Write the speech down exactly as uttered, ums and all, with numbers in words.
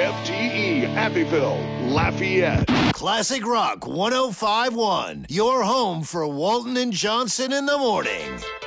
F T E, Abbeville, Lafayette. Classic Rock one oh five point one, your home for Walton and Johnson in the morning.